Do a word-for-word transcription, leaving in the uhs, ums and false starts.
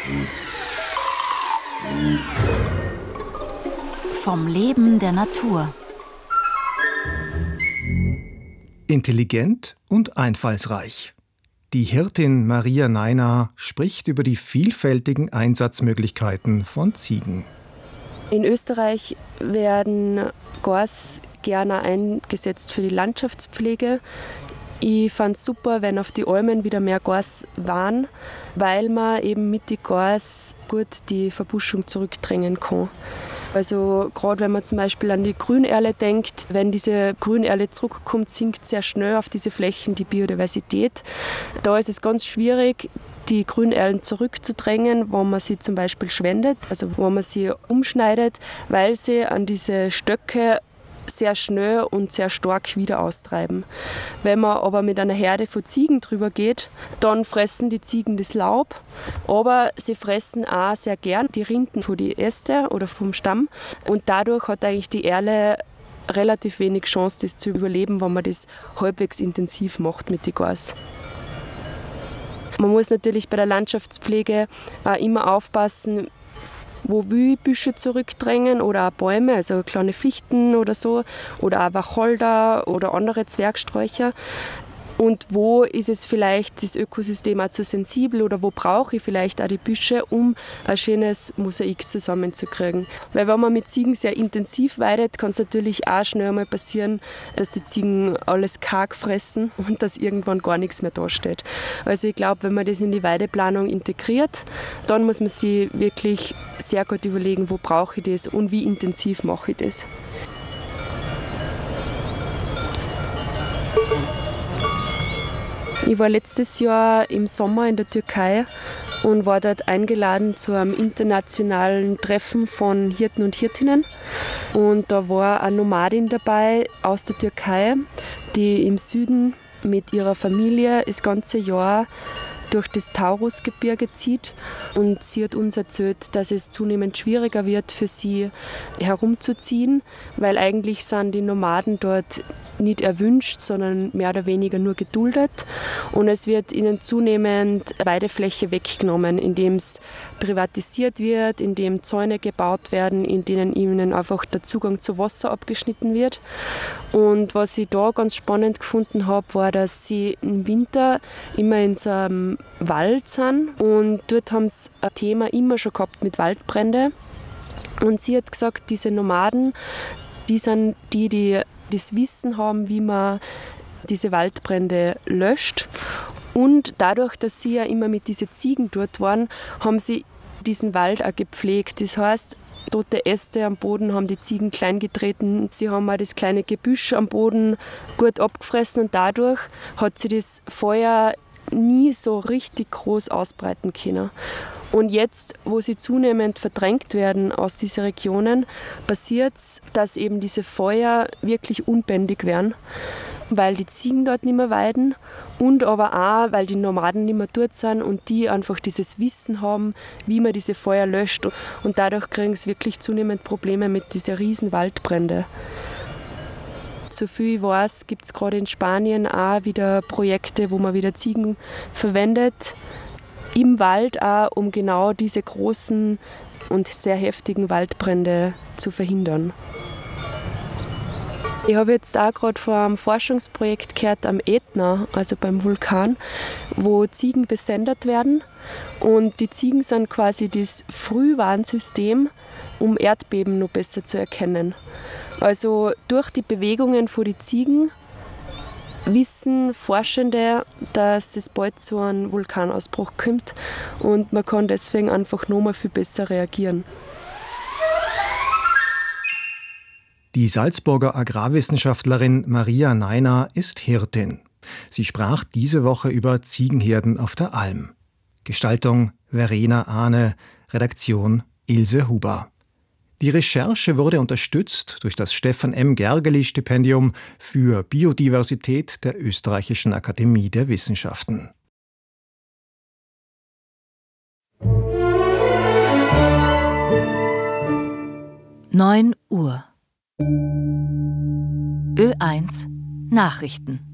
Vom Leben der Natur. Intelligent und einfallsreich. Die Hirtin Maria Naina spricht über die vielfältigen Einsatzmöglichkeiten von Ziegen. In Österreich werden Gors gerne eingesetzt für die Landschaftspflege. Ich fand es super, wenn auf die Almen wieder mehr Gors waren, weil man eben mit den Gors gut die Verbuschung zurückdrängen kann. Also gerade wenn man zum Beispiel an die Grünerle denkt, wenn diese Grünerle zurückkommt, sinkt sehr schnell auf diese Flächen die Biodiversität. Da ist es ganz schwierig, die Grünerlen zurückzudrängen, wenn man sie zum Beispiel schwendet, also wenn man sie umschneidet, weil sie an diese Stöcke sehr schnell und sehr stark wieder austreiben. Wenn man aber mit einer Herde von Ziegen drüber geht, dann fressen die Ziegen das Laub, aber sie fressen auch sehr gern die Rinden von den Äste oder vom Stamm und dadurch hat eigentlich die Erle relativ wenig Chance, das zu überleben, wenn man das halbwegs intensiv macht mit den Gors. Man muss natürlich bei der Landschaftspflege auch immer aufpassen, wo Wühlbüsche zurückdrängen oder auch Bäume, also kleine Fichten oder so, oder auch Wacholder oder andere Zwergsträucher. Und wo ist es vielleicht das Ökosystem auch zu sensibel oder wo brauche ich vielleicht auch die Büsche, um ein schönes Mosaik zusammenzukriegen. Weil wenn man mit Ziegen sehr intensiv weidet, kann es natürlich auch schnell mal passieren, dass die Ziegen alles karg fressen und dass irgendwann gar nichts mehr dasteht. Also ich glaube, wenn man das in die Weideplanung integriert, dann muss man sich wirklich sehr gut überlegen, wo brauche ich das und wie intensiv mache ich das. Ich war letztes Jahr im Sommer in der Türkei und war dort eingeladen zu einem internationalen Treffen von Hirten und Hirtinnen. Und da war eine Nomadin dabei aus der Türkei, die im Süden mit ihrer Familie das ganze Jahr durch das Taurusgebirge zieht. Und sie hat uns erzählt, dass es zunehmend schwieriger wird für sie herumzuziehen, weil eigentlich sind die Nomaden dort nicht erwünscht, sondern mehr oder weniger nur geduldet. Und es wird ihnen zunehmend Weidefläche weggenommen, indem es privatisiert wird, indem Zäune gebaut werden, in denen ihnen einfach der Zugang zu Wasser abgeschnitten wird. Und was ich da ganz spannend gefunden habe, war, dass sie im Winter immer in so einem Wald sind und dort haben sie ein Thema immer schon gehabt mit Waldbrände. Und sie hat gesagt, diese Nomaden, die sind die, die das Wissen haben, wie man diese Waldbrände löscht. Und dadurch, dass sie ja immer mit diesen Ziegen dort waren, haben sie diesen Wald auch gepflegt. Das heißt, tote Äste am Boden haben die Ziegen klein getreten. Sie haben auch das kleine Gebüsch am Boden gut abgefressen und dadurch hat sie das Feuer nie so richtig groß ausbreiten können. Und jetzt, wo sie zunehmend verdrängt werden aus diesen Regionen, passiert es, dass eben diese Feuer wirklich unbändig werden, weil die Ziegen dort nicht mehr weiden und aber auch, weil die Nomaden nicht mehr dort sind und die einfach dieses Wissen haben, wie man diese Feuer löscht. Und dadurch kriegen sie wirklich zunehmend Probleme mit diesen riesen Waldbränden. So viel ich weiß, gibt es gerade in Spanien auch wieder Projekte, wo man wieder Ziegen verwendet, im Wald auch, um genau diese großen und sehr heftigen Waldbrände zu verhindern. Ich habe jetzt auch gerade von einem Forschungsprojekt gehört am Ätna, also beim Vulkan, wo Ziegen besendet werden. Und die Ziegen sind quasi das Frühwarnsystem, um Erdbeben noch besser zu erkennen. Also durch die Bewegungen von den Ziegen wissen Forschende, dass es bald zu einem Vulkanausbruch kommt und man kann deswegen einfach noch mal viel besser reagieren. Die Salzburger Agrarwissenschaftlerin Maria Naina ist Hirtin. Sie sprach diese Woche über Ziegenherden auf der Alm. Gestaltung Verena Ahne, Redaktion Ilse Huber. Die Recherche wurde unterstützt durch das Stefan M. Gergely-Stipendium für Biodiversität der Österreichischen Akademie der Wissenschaften. neun Uhr. Ö eins Nachrichten.